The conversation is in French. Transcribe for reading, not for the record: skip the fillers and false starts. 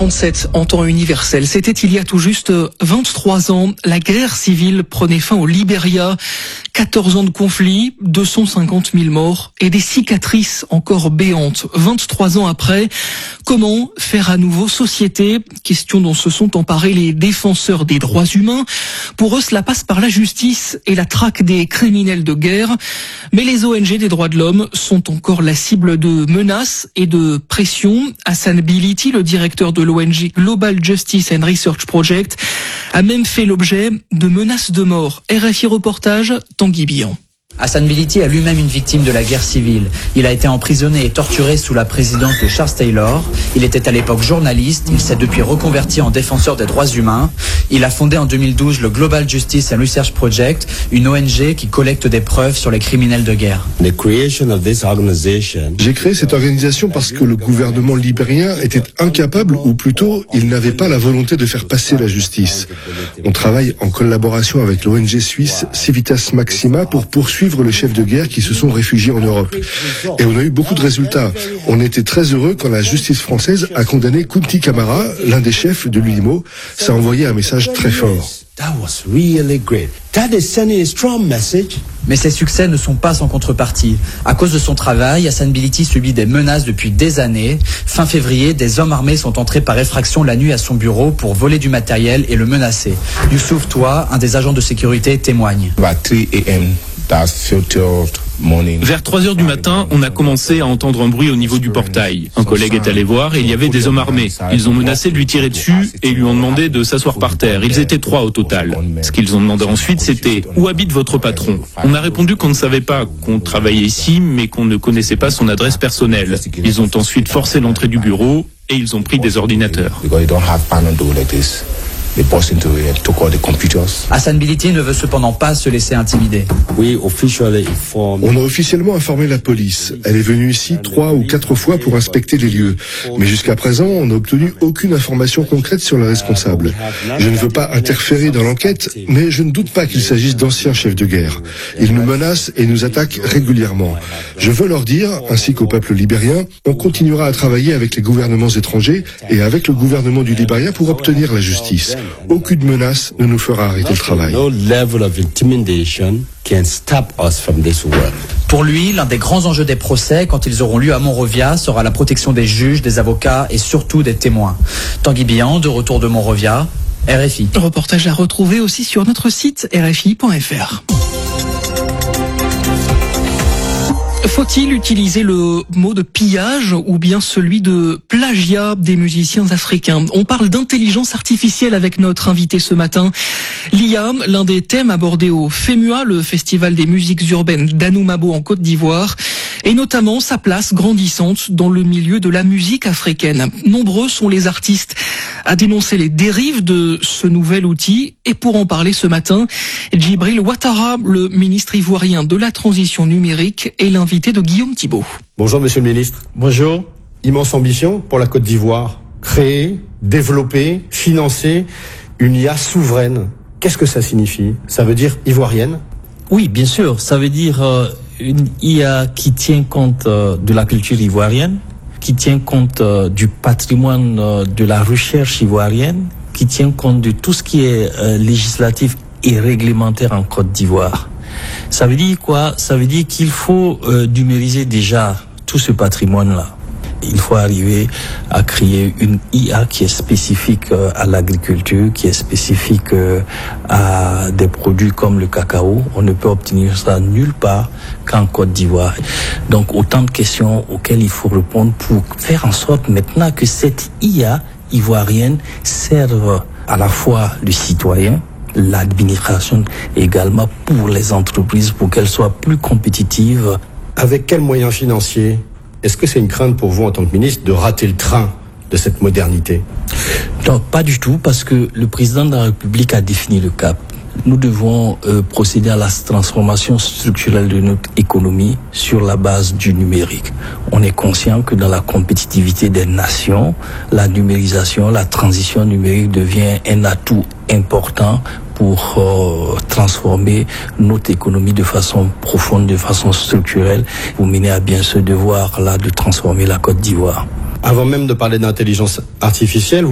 8h47 en temps universel. C'était il y a tout juste 23 ans. La guerre civile prenait fin au Libéria. 14 ans de conflit, 250 000 morts et des cicatrices encore béantes. 23 ans après, comment faire à nouveau société? Question dont se sont emparés les défenseurs des droits humains. Pour eux, cela passe par la justice et la traque des criminels de guerre. Mais les ONG des droits de l'homme sont encore la cible de menaces et de pressions. Hassan Biliti, le directeur de l'ONG Global Justice and Research Project, a même fait l'objet de menaces de mort. RFI reportage, Tanguy Bihan. Hassan Biliti est lui-même une victime de la guerre civile. Il a été emprisonné et torturé sous la présidence de Charles Taylor. Il était à l'époque journaliste. Il s'est depuis reconverti en défenseur des droits humains. Il a fondé en 2012 le Global Justice and Research Project, une ONG qui collecte des preuves sur les criminels de guerre. J'ai créé cette organisation parce que le gouvernement libérien était incapable, ou plutôt, il n'avait pas la volonté de faire passer la justice. On travaille en collaboration avec l'ONG suisse Civitas Maxima pour poursuivre les chefs de guerre qui se sont réfugiés en Europe. Et on a eu beaucoup de résultats. On était très heureux quand la justice française a condamné Kunti Kamara, l'un des chefs de l'UNIMO. Ça a envoyé un message très fort. Mais ces succès ne sont pas sans contrepartie. À cause de son travail, Hassan Biliti subit des menaces depuis des années. Fin février, des hommes armés sont entrés par effraction la nuit à son bureau pour voler du matériel et le menacer. Youssouf Toua, un des agents de sécurité, témoigne. Vers 3h du matin, on a commencé à entendre un bruit au niveau du portail. Un collègue est allé voir et il y avait des hommes armés. Ils ont menacé de lui tirer dessus et lui ont demandé de s'asseoir par terre. Ils étaient 3 au total. Ce qu'ils ont demandé ensuite, c'était « Où habite votre patron ?» On a répondu qu'on ne savait pas, qu'on travaillait ici, mais qu'on ne connaissait pas son adresse personnelle. Ils ont ensuite forcé l'entrée du bureau et ils ont pris des ordinateurs. Hassan Biliti ne veut cependant pas se laisser intimider. On a officiellement informé la police. Elle est venue ici 3 ou 4 fois pour inspecter les lieux. Mais jusqu'à présent, on n'a obtenu aucune information concrète sur le responsable. Je ne veux pas interférer dans l'enquête, mais je ne doute pas qu'il s'agisse d'anciens chefs de guerre. Ils nous menacent et nous attaquent régulièrement. Je veux leur dire, ainsi qu'au peuple libérien, on continuera à travailler avec les gouvernements étrangers et avec le gouvernement du Libéria pour obtenir la justice. Aucune menace ne nous fera arrêter le travail. Pour lui, l'un des grands enjeux des procès, quand ils auront lieu à Monrovia, sera la protection des juges, des avocats et surtout des témoins. Tanguy Bihan, de retour de Monrovia, RFI. Reportage à retrouver aussi sur notre site rfi.fr. Faut-il utiliser le mot de pillage ou bien celui de plagiat des musiciens africains? On parle d'intelligence artificielle avec notre invité ce matin. L'IA, l'un des thèmes abordés au FEMUA, le festival des musiques urbaines d'Anoumabo en Côte d'Ivoire, et notamment sa place grandissante dans le milieu de la musique africaine. Nombreux sont les artistes à dénoncer les dérives de ce nouvel outil. Et pour en parler ce matin, Djibril Ouattara, le ministre ivoirien de la transition numérique, est l'invité de Guillaume Thibault. Bonjour Monsieur le Ministre. Bonjour. Immense ambition pour la Côte d'Ivoire. Créer, développer, financer une IA souveraine. Qu'est-ce que ça signifie? Ça veut dire ivoirienne? Oui, bien sûr. Ça veut dire une IA qui tient compte de la culture ivoirienne, qui tient compte du patrimoine de la recherche ivoirienne, qui tient compte de tout ce qui est législatif et réglementaire en Côte d'Ivoire. Ça veut dire quoi? Ça veut dire qu'il faut numériser déjà tout ce patrimoine-là. Il faut arriver à créer une IA qui est spécifique à l'agriculture, qui est spécifique à des produits comme le cacao. On ne peut obtenir ça nulle part qu'en Côte d'Ivoire. Donc autant de questions auxquelles il faut répondre pour faire en sorte maintenant que cette IA ivoirienne serve à la fois le citoyen, l'administration, également pour les entreprises, pour qu'elles soient plus compétitives. Avec quels moyens financiers? Est-ce que c'est une crainte pour vous en tant que ministre de rater le train de cette modernité? Non, pas du tout, parce que le président de la République a défini le cap. Nous devons procéder à la transformation structurelle de notre économie sur la base du numérique. On est conscient que dans la compétitivité des nations, la numérisation, la transition numérique devient un atout important pour transformer notre économie de façon profonde, de façon structurelle, pour mener à bien ce devoir-là de transformer la Côte d'Ivoire. Avant même de parler d'intelligence artificielle,